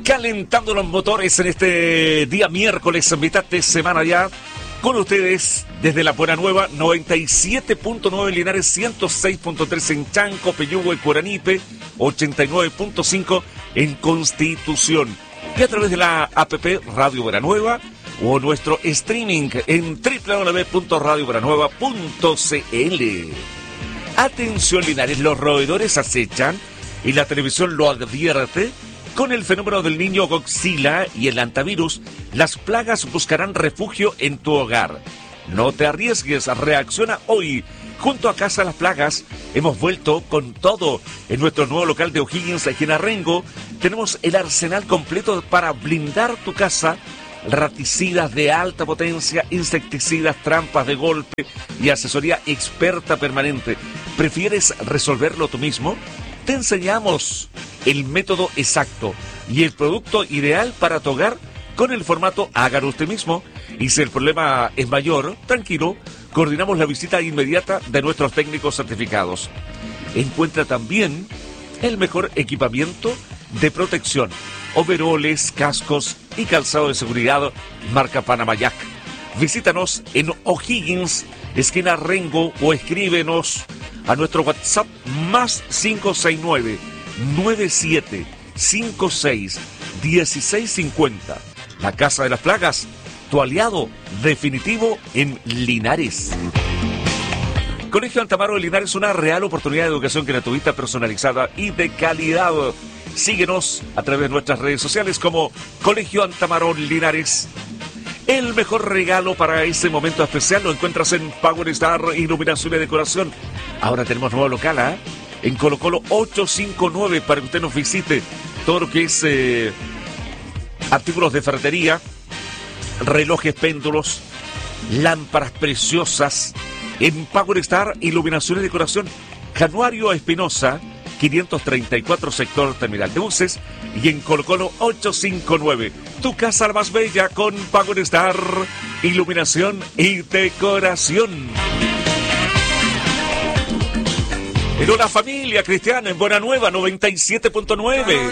calentando los motores en este día miércoles, mitad de semana ya, con ustedes desde la Buena Nueva, 97.9 en Linares, 106.3 en Chanco, Peyúgue y Curanipe, 89.5 en Constitución. Y a través de la APP Radio Buena Nueva o nuestro streaming en www.radiobuenanueva.cl. Atención Linares, los roedores acechan y la televisión lo advierte. Con el fenómeno del niño Godzilla y el antivirus, las plagas buscarán refugio en tu hogar. No te arriesgues, reacciona hoy. Junto a Casa Las Plagas, hemos vuelto con todo. En nuestro nuevo local de O'Higgins, aquí en Arrengo, tenemos el arsenal completo para blindar tu casa. Raticidas de alta potencia, insecticidas, trampas de golpe y asesoría experta permanente. ¿Prefieres resolverlo tú mismo? Te enseñamos el método exacto y el producto ideal para tu hogar con el formato hágalo usted mismo. Y si el problema es mayor, tranquilo, coordinamos la visita inmediata de nuestros técnicos certificados. Encuentra también el mejor equipamiento de protección, overoles, cascos y calzado de seguridad marca Panamayac. Visítanos en O'Higgins, esquina Rengo, o escríbenos a nuestro WhatsApp más 569-9756-1650. La Casa de las Plagas, tu aliado definitivo en Linares. Colegio Antamaro de Linares, una real oportunidad de educación gratuita, personalizada y de calidad. Síguenos a través de nuestras redes sociales como Colegio Antamaro Linares. El mejor regalo para ese momento especial lo encuentras en Power Star Iluminación y Decoración. Ahora tenemos nuevo local, en Colo Colo 859, para que usted nos visite. Todo lo que es artículos de ferretería, relojes, péndulos, lámparas preciosas. En Power Star Iluminación y Decoración, Januario Espinosa 534, sector terminal de buses, y en Colo Colo 859. Tu casa la más bella con Power Star Iluminación y Decoración. En una familia cristiana en Buena Nueva 97.9.